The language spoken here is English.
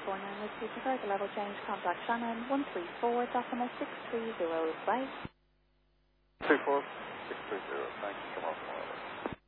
49 with you. Prefer the level change. Contact Shannon 134.630. Bye. 24630. Thanks. Come on.